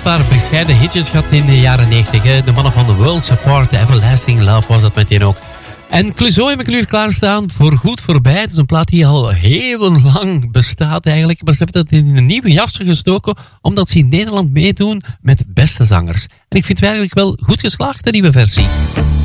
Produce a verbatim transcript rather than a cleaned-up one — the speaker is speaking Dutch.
paar bescheiden hitjes gehad in de jaren negentig. Hè? De mannen van The Worlds Apart, The Everlasting Love was dat meteen ook. En Clouseau heb ik nu klaarstaan voor goed voorbij. Het is een plaat die al heel lang bestaat eigenlijk. Maar ze hebben dat in een nieuwe jasje gestoken, omdat ze in Nederland meedoen met beste zangers. En ik vind het eigenlijk wel goed geslaagd, de nieuwe versie.